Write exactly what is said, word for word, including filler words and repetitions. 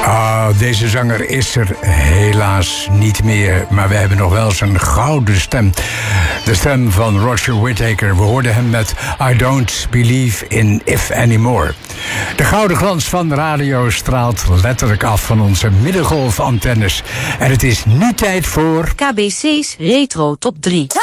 Ah, deze zanger is er helaas niet meer, maar we hebben nog wel zijn gouden stem. De stem van Roger Whittaker. We hoorden hem met I Don't Believe in If Anymore. De gouden glans van de radio straalt letterlijk af van onze middengolfantennes. En het is nu tijd voor K B C's Retro Top drie.